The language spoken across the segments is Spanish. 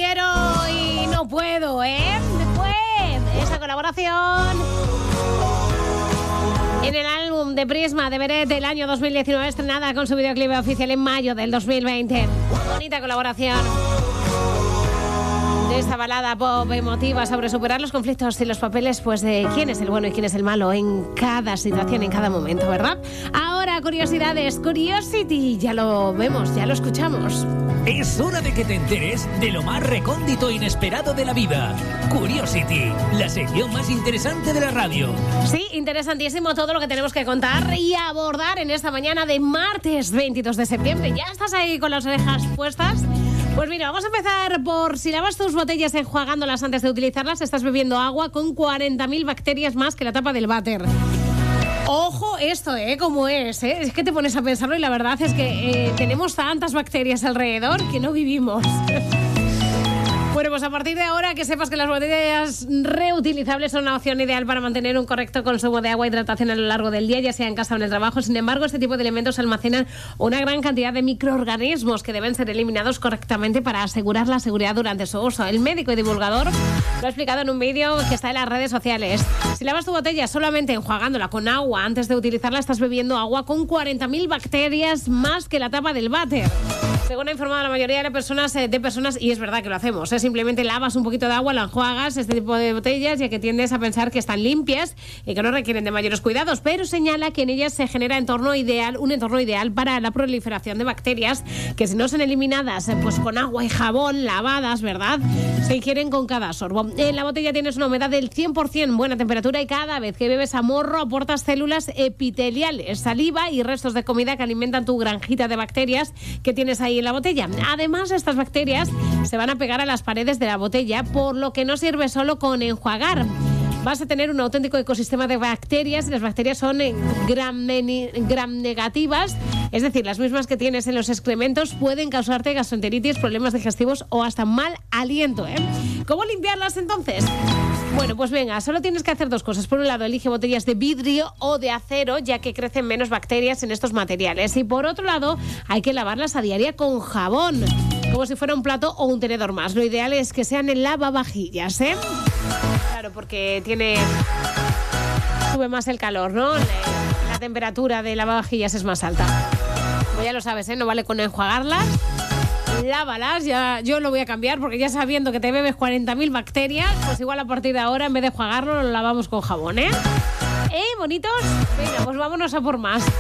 quiero y no puedo, Después de esa colaboración en el álbum de Prisma de Beret del año 2019, estrenada con su videoclip oficial en mayo del 2020. Bonita colaboración de esta balada pop emotiva sobre superar los conflictos y los papeles, pues de quién es el bueno y quién es el malo en cada situación, en cada momento, ¿verdad? Ahora, curiosidades, Curiosity, ya lo vemos, ya lo escuchamos. Es hora de que te enteres de lo más recóndito e inesperado de la vida. Curiosity, la sección más interesante de la radio. Sí, interesantísimo todo lo que tenemos que contar y abordar en esta mañana de martes 22 de septiembre. ¿Ya estás ahí con las orejas puestas? Pues mira, vamos a empezar por si lavas tus botellas enjuagándolas antes de utilizarlas, estás bebiendo agua con 40.000 bacterias más que la tapa del váter. Ojo esto, cómo es, Es que te pones a pensarlo y la verdad es que tenemos tantas bacterias alrededor que no vivimos. Bueno, pues a partir de ahora que sepas que las botellas reutilizables son una opción ideal para mantener un correcto consumo de agua e hidratación a lo largo del día, ya sea en casa o en el trabajo. Sin embargo, este tipo de elementos almacenan una gran cantidad de microorganismos que deben ser eliminados correctamente para asegurar la seguridad durante su uso. El médico y divulgador lo ha explicado en un vídeo que está en las redes sociales. Si lavas tu botella solamente enjuagándola con agua antes de utilizarla, estás bebiendo agua con 40.000 bacterias más que la tapa del váter. Según ha informado la mayoría de personas, y es verdad que lo hacemos, simplemente lavas un poquito de agua, la enjuagas, este tipo de botellas, ya que tiendes a pensar que están limpias y que no requieren de mayores cuidados, pero señala que en ellas se genera un entorno ideal para la proliferación de bacterias que, si no son eliminadas pues con agua y jabón, lavadas, ¿verdad?, se ingieren con cada sorbo. En la botella tienes una humedad del 100%, buena temperatura, y cada vez que bebes a morro aportas células epiteliales, saliva y restos de comida que alimentan tu granjita de bacterias que tienes ahí en la botella. Además, estas bacterias se van a pegar a las paredes de la botella, por lo que no sirve solo con enjuagar. Vas a tener un auténtico ecosistema de bacterias, y las bacterias son gram negativas, es decir, las mismas que tienes en los excrementos. Pueden causarte gastroenteritis, problemas digestivos o hasta mal aliento, ¿Cómo limpiarlas entonces? Bueno, pues venga, solo tienes que hacer dos cosas. Por un lado, elige botellas de vidrio o de acero, ya que crecen menos bacterias en estos materiales. Y por otro lado, hay que lavarlas a diario con jabón, como si fuera un plato o un tenedor más. Lo ideal es que sean en lavavajillas, Claro, porque sube más el calor, ¿no? La temperatura de lavavajillas es más alta. Pues ya lo sabes, no vale con enjuagarlas. Lávalas, ya yo lo voy a cambiar, porque ya sabiendo que te bebes 40.000 bacterias, pues igual a partir de ahora, en vez de enjuagarlo, lo lavamos con jabón, ¿Bonitos? Venga, pues vámonos a por más.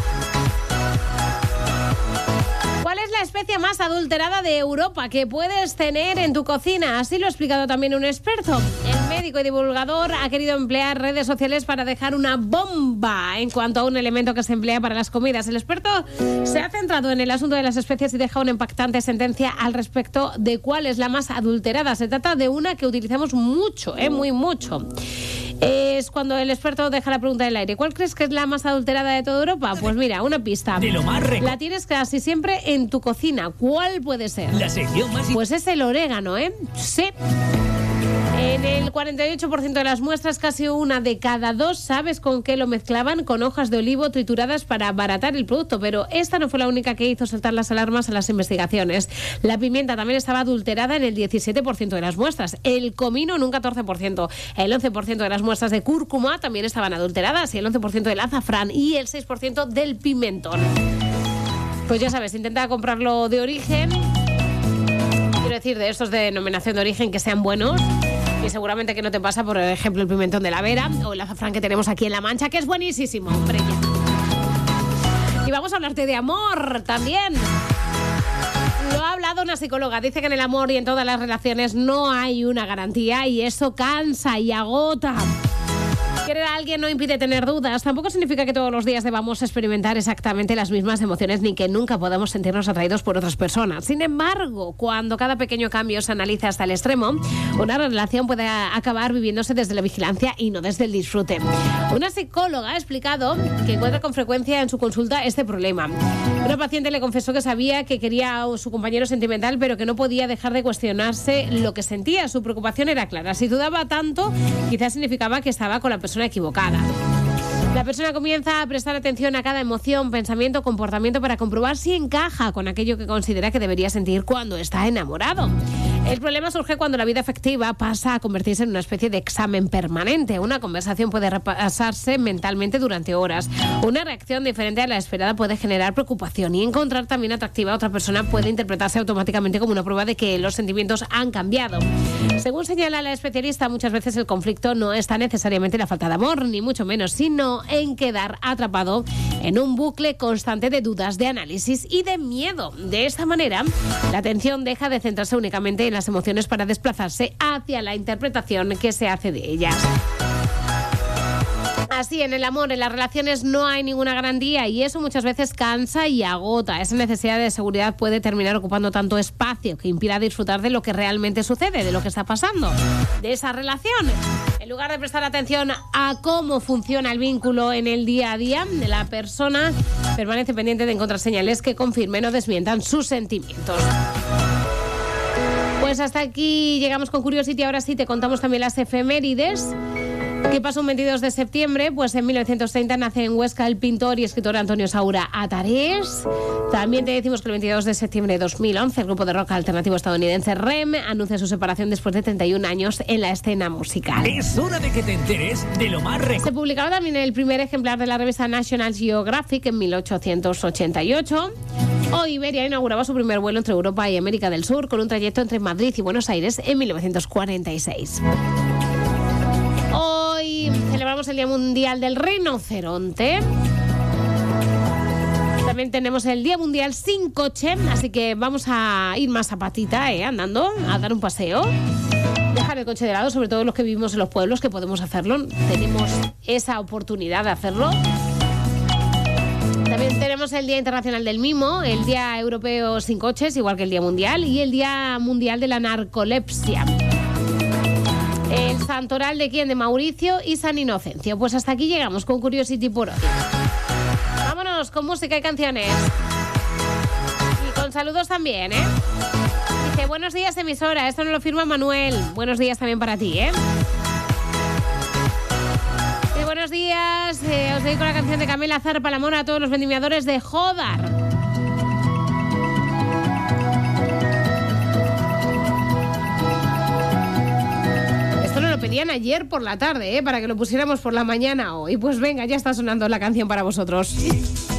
¿Cuál es la especie más adulterada de Europa que puedes tener en tu cocina? Así lo ha explicado también un experto. El médico y divulgador ha querido emplear redes sociales para dejar una bomba en cuanto a un elemento que se emplea para las comidas. El experto se ha centrado en el asunto de las especies y deja una impactante sentencia al respecto de cuál es la más adulterada. Se trata de una que utilizamos mucho, muy mucho. Es cuando el experto deja la pregunta en el aire. ¿Cuál crees que es la más adulterada de toda Europa? Pues mira, una pista. De lo más la tienes casi siempre en tu cocina. ¿Cuál puede ser? La sección más... Pues es el orégano, Sí. En el 48% de las muestras, casi una de cada dos, ¿sabes con qué lo mezclaban? Con hojas de olivo trituradas para abaratar el producto. Pero esta no fue la única que hizo saltar las alarmas a las investigaciones. La pimienta también estaba adulterada en el 17% de las muestras. El comino en un 14%. El 11% de las muestras de cúrcuma también estaban adulteradas. Y el 11% del azafrán y el 6% del pimentón. Pues ya sabes, intenta comprarlo de origen. Quiero decir, de estos de denominación de origen que sean buenos. Y seguramente que no te pasa, por ejemplo, el pimentón de la Vera o el azafrán que tenemos aquí en La Mancha, que es buenísimo, hombre. Y vamos a hablarte de amor también. Lo ha hablado una psicóloga. Dice que en el amor y en todas las relaciones no hay una garantía, y eso cansa y agota. Querer a alguien no impide tener dudas. Tampoco significa que todos los días debamos experimentar exactamente las mismas emociones, ni que nunca podamos sentirnos atraídos por otras personas. Sin embargo, cuando cada pequeño cambio se analiza hasta el extremo, una relación puede acabar viviéndose desde la vigilancia y no desde el disfrute. Una psicóloga ha explicado que encuentra con frecuencia en su consulta este problema. Una paciente le confesó que sabía que quería a su compañero sentimental, pero que no podía dejar de cuestionarse lo que sentía. Su preocupación era clara. Si dudaba tanto, quizás significaba que estaba con la persona equivocada. La persona comienza a prestar atención a cada emoción, pensamiento, comportamiento para comprobar si encaja con aquello que considera que debería sentir cuando está enamorado. El problema surge cuando la vida afectiva pasa a convertirse en una especie de examen permanente. Una conversación puede repasarse mentalmente durante horas. Una reacción diferente a la esperada puede generar preocupación, y encontrar también atractiva a otra persona puede interpretarse automáticamente como una prueba de que los sentimientos han cambiado. Según señala la especialista, muchas veces el conflicto no está necesariamente en la falta de amor, ni mucho menos, sino en quedar atrapado en un bucle constante de dudas, de análisis y de miedo. De esta manera, la atención deja de centrarse únicamente en las emociones para desplazarse hacia la interpretación que se hace de ellas. Así, en el amor, en las relaciones, no hay ninguna garantía, y eso muchas veces cansa y agota. Esa necesidad de seguridad puede terminar ocupando tanto espacio que impida disfrutar de lo que realmente sucede, de lo que está pasando, de esa relación. En lugar de prestar atención a cómo funciona el vínculo en el día a día, la persona permanece pendiente de encontrar señales que confirmen o desmientan sus sentimientos. Pues hasta aquí llegamos con Curiosity. Ahora sí te contamos también las efemérides. ¿Qué pasó un 22 de septiembre? Pues en 1930 nace en Huesca el pintor y escritor Antonio Saura Atarés. También te decimos que el 22 de septiembre de 2011 el grupo de rock alternativo estadounidense REM anuncia su separación después de 31 años en la escena musical. Es hora de que te enteres de lo más Se publicaba también el primer ejemplar de la revista National Geographic en 1888. Hoy Iberia inauguraba su primer vuelo entre Europa y América del Sur, con un trayecto entre Madrid y Buenos Aires en 1946. Hoy celebramos el Día Mundial del Rinoceronte. También tenemos el Día Mundial sin coche, así que vamos a ir más a patita, andando, a dar un paseo. Dejar el coche de lado, sobre todo los que vivimos en los pueblos, que podemos hacerlo. Tenemos esa oportunidad de hacerlo. También tenemos el Día Internacional del Mimo, el Día Europeo sin coches, igual que el Día Mundial, y el Día Mundial de la Narcolepsia. El santoral de quién, de Mauricio y San Inocencio. Pues hasta aquí llegamos con Curiosity por hoy. Vámonos con música y canciones. Y con saludos también, Dice, buenos días, emisora. Esto nos lo firma Manuel. Buenos días también para ti, Y buenos días. Os dedico la canción de Camela Zarpa Lamona a todos los vendimiadores de Jodar. Lo pedían ayer por la tarde, para que lo pusiéramos por la mañana hoy. Pues venga, ya está sonando la canción para vosotros.